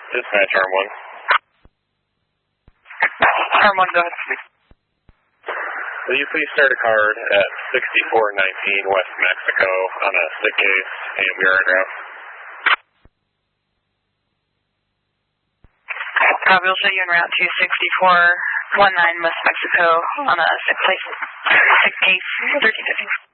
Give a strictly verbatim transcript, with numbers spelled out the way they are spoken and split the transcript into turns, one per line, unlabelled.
Dispatch Arm one.
Arm one, go ahead.
Will you please start a card at sixty-four nineteen West Mexico on a sick case and urine route?
Copy, we'll show you en route to sixty-four nineteen West Mexico on a sick place, sick case, thirteen fifty.